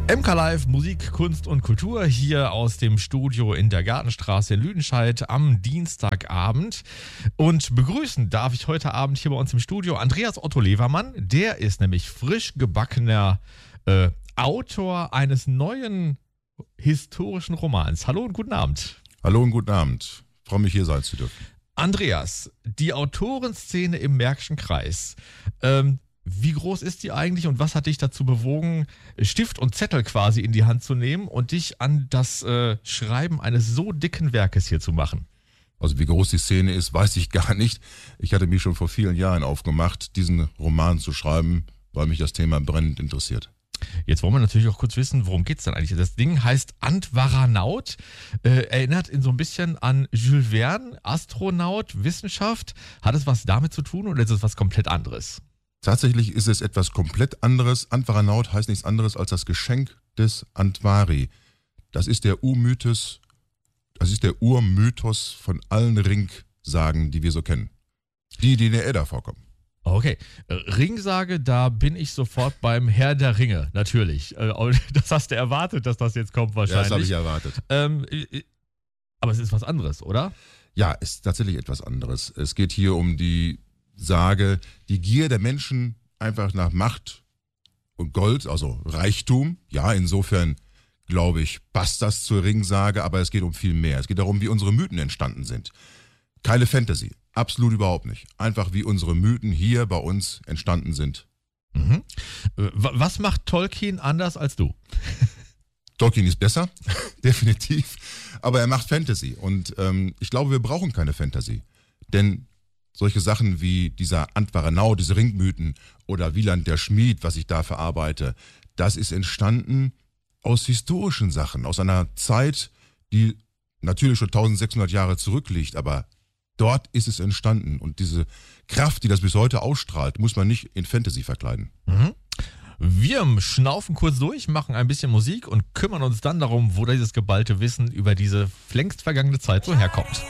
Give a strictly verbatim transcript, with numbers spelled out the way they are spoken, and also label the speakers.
Speaker 1: M K Live, Musik, Kunst und Kultur hier aus dem Studio in der Gartenstraße in Lüdenscheid am Dienstagabend. Und begrüßen darf ich heute Abend hier bei uns im Studio Andreas Otto Levermann. Der ist nämlich frisch gebackener äh, Autor eines neuen historischen Romans. Hallo und guten Abend.
Speaker 2: Hallo und guten Abend. Ich freue mich, hier sein zu dürfen.
Speaker 1: Andreas, die Autorenszene im Märkischen Kreis. Ähm, Wie groß ist die eigentlich und was hat dich dazu bewogen, Stift und Zettel quasi in die Hand zu nehmen und dich an das äh, Schreiben eines so dicken Werkes hier zu machen?
Speaker 2: Also wie groß die Szene ist, weiß ich gar nicht. Ich hatte mich schon vor vielen Jahren aufgemacht, diesen Roman zu schreiben, weil mich das Thema brennend interessiert.
Speaker 1: Jetzt wollen wir natürlich auch kurz wissen, worum geht's denn eigentlich? Das Ding heißt Antwaranaut, äh, erinnert ihn so ein bisschen an Jules Verne, Astronaut, Wissenschaft. Hat es was damit zu tun oder ist es was komplett anderes?
Speaker 2: Tatsächlich ist es etwas komplett anderes. Antwaranaut heißt nichts anderes als das Geschenk des Antvari. Das ist der Urmythos, das ist der Urmythos von allen Ringsagen, die wir so kennen. Die, die in der Edda vorkommen.
Speaker 1: Okay, Ringsage, da bin ich sofort beim Herr der Ringe, natürlich. Das hast du erwartet, dass das jetzt kommt wahrscheinlich.
Speaker 2: Ja, das habe ich erwartet.
Speaker 1: Ähm, aber es ist was anderes, oder?
Speaker 2: Ja, es ist tatsächlich etwas anderes. Es geht hier um die Sage, die Gier der Menschen einfach nach Macht und Gold, also Reichtum. Ja, insofern glaube ich, passt das zur Ringsage, aber es geht um viel mehr. Es geht darum, wie unsere Mythen entstanden sind. Keine Fantasy, absolut überhaupt nicht. Einfach wie unsere Mythen hier bei uns entstanden sind.
Speaker 1: Mhm. Was macht Tolkien anders als du?
Speaker 2: Tolkien ist besser, definitiv, aber er macht Fantasy und ähm, ich glaube, wir brauchen keine Fantasy, denn solche Sachen wie dieser Antwaranaut, diese Ringmythen oder Wieland der Schmied, was ich da verarbeite, das ist entstanden aus historischen Sachen, aus einer Zeit, die natürlich schon eintausendsechshundert Jahre zurückliegt, aber dort ist es entstanden und diese Kraft, die das bis heute ausstrahlt, muss man nicht in Fantasy verkleiden.
Speaker 1: Mhm. Wir schnaufen kurz durch, machen ein bisschen Musik und kümmern uns dann darum, wo dieses geballte Wissen über diese längst vergangene Zeit so herkommt.